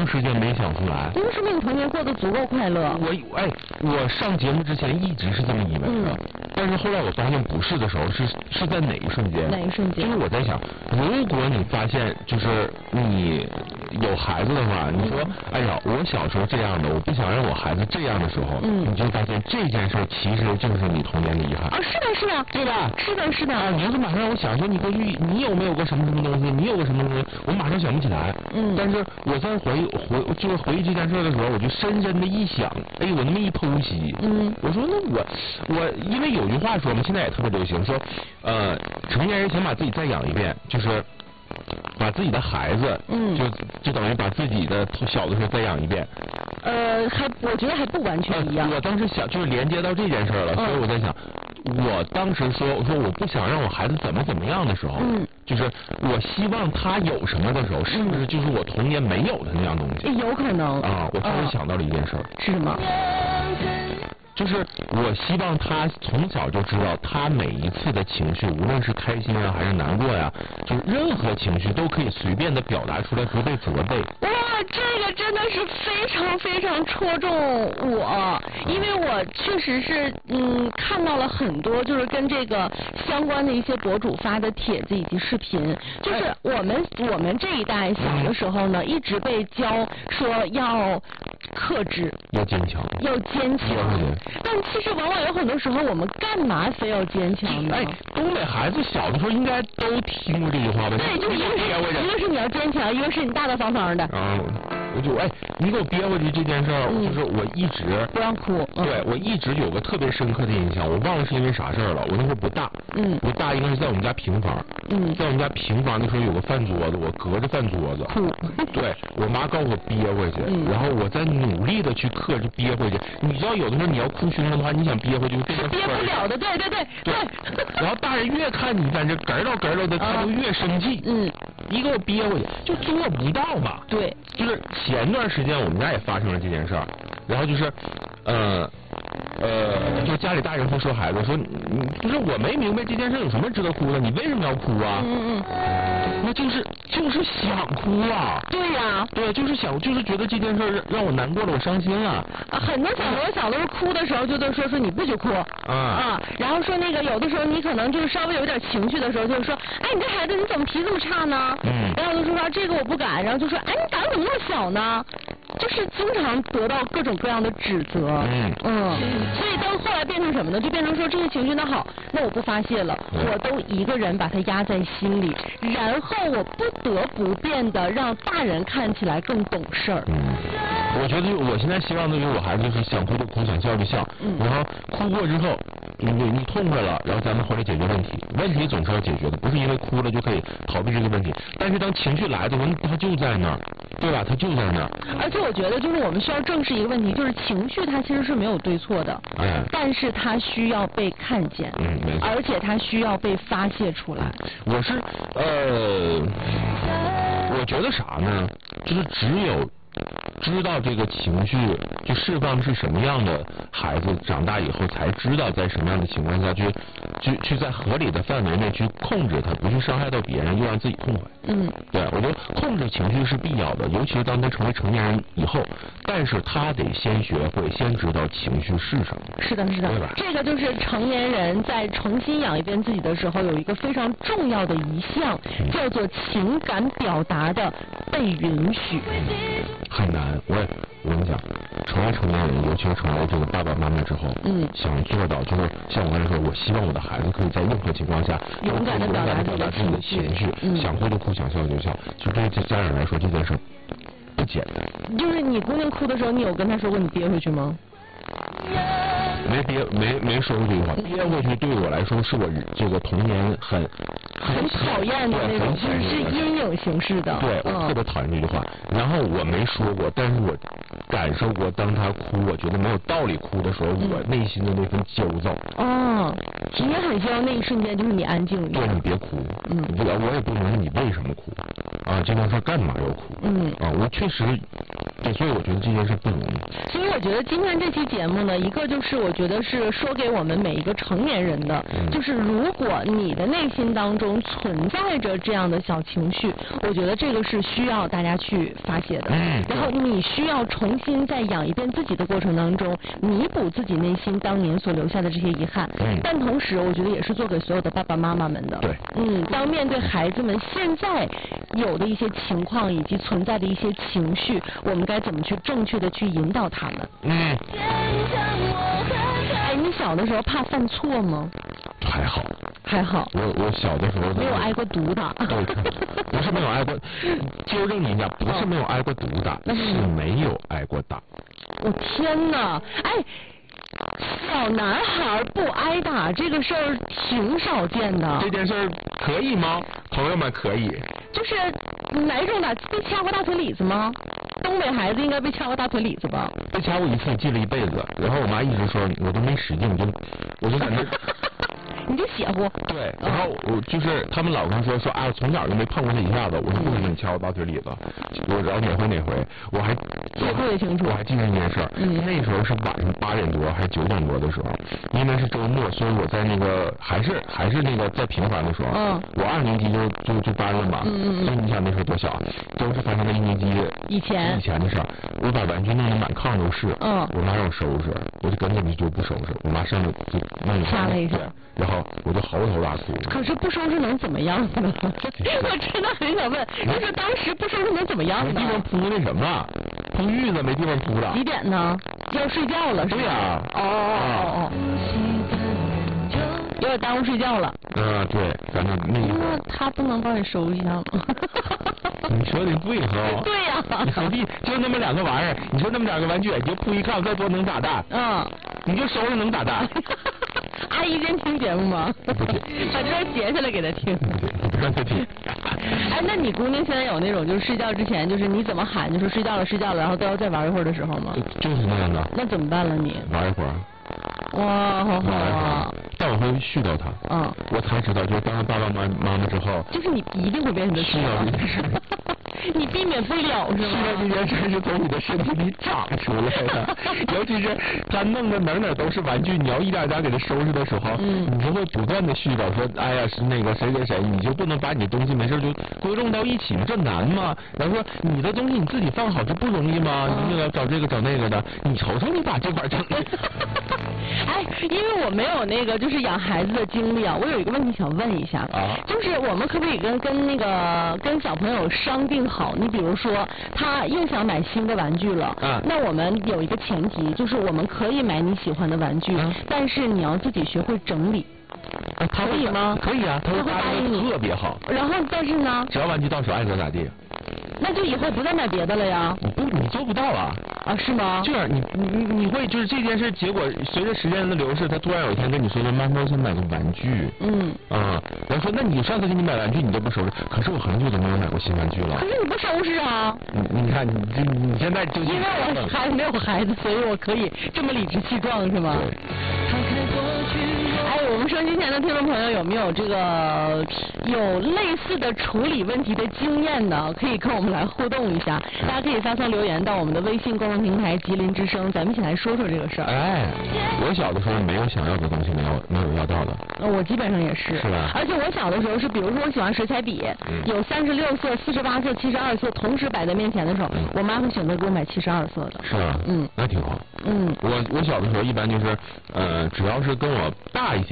长时间没想出来。 因为说明你童年过得足够快乐。 我上节目之前一直是这么以为的，但是后来我发现不是的时候，是在哪一瞬间？ 哪一瞬间？ 就是我在想，如果你发现就是你有孩子的话，你说，哎呀，我小时候这样的，我不想让我孩子这样的时候，你就发现这件事其实就是你童年的遗憾。 啊，是的，是的， 对吧？ 是的，是的。 啊，你要是马上让我想说，你过去你有没有过什么什么东西？你有过什么东西？我马上想不起来。但是我在回忆这件事的时候，我就深深的一想，哎，我那么一剖析，我说那我因为有句话说嘛，现在也特别流行，说成年人想把自己再养一遍，就是把自己的孩子，就等于把自己的小的时候再养一遍。 我觉得还不完全一样。 我当时想就是连接到这件事了，所以我在想，我当时说我不想让我孩子怎么样的时候，就是我希望他有什么的时候，是不是就是我童年没有的那样东西？ 有可能啊，我突然想到了一件事。 是什么？ 就是我希望他从小就知道，他每一次的情绪，无论是开心啊还是难过呀，就是任何情绪都可以随便的表达出来，不被责备。 哇，这个真的是非常非常戳中我，因为我确实是看到了很多就是跟这个相关的一些博主发的帖子以及视频，就是我们这一代小的时候呢，一直被教说要克制， 要坚强， 要坚强。但其实往往有很多时候，我们干嘛非要坚强呢？ 东北孩子小的时候应该都听过这句话吧？ 对，就是一个是你要坚强，一个是你大大方方的。 我就你给我憋回去这件事儿，就是我一直不让哭。 对，我一直有个特别深刻的印象，我忘了是因为啥事儿了。我那时候不大，不大，应该是在我们家平房，在我们家平房的时候有个饭桌子，我隔着饭桌子哭。 对，我妈告诉我憋回去，然后我在努力的去克制憋回去。你知道有的时候你要哭凶了的话，你想憋回去变成憋不了的，对。 然后大人越看你在这咯咯的，他就越生气。你给我憋回去，就做不到嘛。 对， 就是前段时间我们家也发生了这件事儿，然后就是就家里大人会说孩子说，不是我没明白这件事有什么值得哭的，你为什么要哭啊？那就是想哭啊。对呀。对，就是觉得这件事让我难过了，我伤心了。 很多小的时候哭的时候，就都说你不许哭然后说那个有的时候你可能就是稍微有点情绪的时候，就是说，哎，你这孩子你怎么脾气这么差呢？然后就说这个我不敢，然后就说，哎，你胆子怎么那么小呢？就是经常得到各种各样的指责。所以到后来变成什么呢？就变成说这些情绪那好，那我不发泄了，我都一个人把它压在心里，然后我不得不变得让大人看起来更懂事儿。 我觉得我现在希望对于我孩子就是想哭就哭，想笑就笑，然后哭过之后，你痛快了，然后咱们回来解决问题。问题总是要解决的，不是因为哭了就可以逃避这个问题。但是当情绪来的时候，它就在那儿，对吧？它就在那儿。 而且我觉得就是我们需要正视一个问题，就是情绪它其实是没有对错的，但是它需要被看见，而且它需要被发泄出来。 我觉得啥呢？就是只有知道这个情绪就释放是什么样的孩子，长大以后才知道在什么样的情况下去在合理的范围内去控制它，不去伤害到别人，又让自己痛快。对，我觉得控制情绪是必要的，尤其是当他成为成年人以后，但是他得先学会，先知道情绪是什么。 是的，对吧？这个就是成年人在重新养一遍自己的时候，有一个非常重要的一项，叫做情感表达的被允许。 很难，我跟你讲，成为成年人，尤其是成为这个爸爸妈妈之后，想做到就是像我刚才说，我希望我的孩子可以在任何情况下勇敢的表达自己的情绪，想哭就哭，想笑就笑。就对家长来说，这件事不简单。 就是你姑娘哭的时候，你有跟她说过你憋回去吗？ 没说过这句话。憋回去对我来说是我这个童年很讨厌的那种，是阴影形式的。 对，我特别讨厌这句话。然后我没说过，但是我感受过，当他哭，我觉得没有道理哭的时候，我内心的那份焦躁。 你也很希望那一瞬间就是你安静一点。 对，你别哭。我也不明白你为什么哭啊？这件事干嘛要哭？我确实对，所以我觉得这件事不容易。 所以我觉得今天这期节目呢，一个就是我觉得是说给我们每一个成年人的，就是如果你的内心当中存在着这样的小情绪，我觉得这个是需要大家去发泄的。然后你需要重新再养一遍自己的过程当中，弥补自己内心当年所留下的这些遗憾。但同时，我觉得也是做给所有的爸爸妈妈们的。 对。 当面对孩子们现在有的一些情况以及存在的一些情绪，我们该怎么去正确的去引导他们？哎，你小的时候怕犯错吗？ 还好。 还好。 我小的时候没有挨过毒打。 对，不是没有挨过，纠正你一下，不是没有挨过毒打，是没有挨过打。 我天哪！哎。小男孩不挨打这个事儿挺少见的。 这件事儿可以吗？朋友们可以。 就是哪种打？被掐过大腿里子吗？东北孩子应该被掐过大腿里子吧？ 被掐过一次，记了一辈子。然后我妈一直说，我都没使劲，我就在那。 你就邪乎。 对，然后我就是他们老跟说啊，从小就没碰过他一下子。我说不可能，你掐我大腿里子。然后哪回我还记得特别清楚。 我还记得那件事儿。那时候是晚上8点多还是9点多的时候，因为是周末，所以我在那个还是那个在平凡的时候。我2年级就搬了嘛。所以你想那时候多小，都是发生在1年级以前的事儿。我把玩具弄得满炕都是。我妈让我收拾，我就根本就不收拾。我妈上来就弄掐了一下。 然后我就嚎啕大哭。 可是不收拾能怎么样呢？我真的很想问，就是当时不收拾能怎么样呢？ 没地方铺那什么，铺褥子没地方铺了。 几点呢？要睡觉了是吧？ 对呀。 有点耽误睡觉了。 对，咱们那他不能帮你收拾一下吗？ 你说的对哈。 对呀。 你何必就那么2个玩意儿？你说那么2个玩具，你就铺一炕，再多能咋蛋？你就收拾能咋蛋？ 阿姨先听节目吗？ 不听。 把这段截下来给他听。 不让他听。 哎，那你姑娘现在有那种就是睡觉之前，就是你怎么喊就说睡觉了，然后都要再玩一会儿的时候吗？ 就是那样的。 那怎么办了你？ 玩一会儿。 哇，好好啊！ 但我会絮叨他。我才知道，就是当了爸爸妈妈之后， 就是你一定会变成絮叨这件事。 你避免不了是吗？ 是吧？这件事是从你的身体里长出来的，尤其是他弄的哪都是玩具，你要一点点给他收拾的时候，你就会不断的絮叨说，哎呀，是那个谁谁谁，你就不能把你东西没事就归拢到一起吗？这难吗？然后说你的东西你自己放好这不容易吗？你要找这个找那个的，你瞅瞅你把这块整的。 哎，因为我没有那个就是养孩子的经历啊，我有一个问题想问一下，就是我们可不可以跟小朋友商定好？你比如说他又想买新的玩具了，那我们有一个前提，就是我们可以买你喜欢的玩具，但是你要自己学会整理。 他可以吗？ 可以啊，他会答应你， 特别好。 然后但是呢？ 只要玩具到手爱咋咋地。 那就以后不再买别的了呀？ 你做不到啊。 啊，是吗？ 这样你会就是这件事结果随着时间的流逝，他突然有一天跟你说妈妈我想买个玩具。然后说那你上次给你买玩具你都不收拾，可是我很久都没有买过新玩具了。 可是你不收拾啊？ 你看你现在就因为我还没有孩子，所以我可以这么理直气壮是吗？ 对。 哎，我们收音机前的听众朋友有没有这个有类似的处理问题的经验呢？可以跟我们来互动一下，大家可以发送留言到我们的微信公众平台吉林之声，咱们一起来说说这个事儿。 哎，我小的时候没有想要的东西没有要到的。 我基本上也是。 是吧？ 而且我小的时候是，比如说我喜欢水彩笔，有36色、48色、72色同时摆在面前的时候，我妈会选择给我买72色的。 是啊。那挺好。我小的时候一般就是只要是跟我大一些